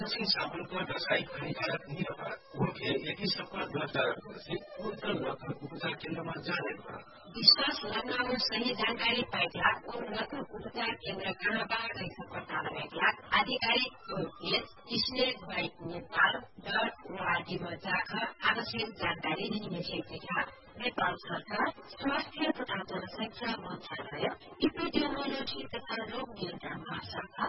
सिंह साबुनको दशाई खनिकार निरपराध उनले यति सफल दर्तापछि पूर्ण नक्कल उपचार केन्द्रमा जाने भयो। विश्वास लगाउन सही जानकारी पाइला उन नक्कल उपचार केन्द्र कहाँबाट पत्ता लगाइला आधिकारिक page snake bike Nepal .org जाकर आवश्यक जानकारी लिने छैन। नेपाल सरकार स्वास्थ्य तथा जनसंख्या मन्त्रालय इपिडेमियोलोजी तथा रोग नियन्त्रण महाशाखा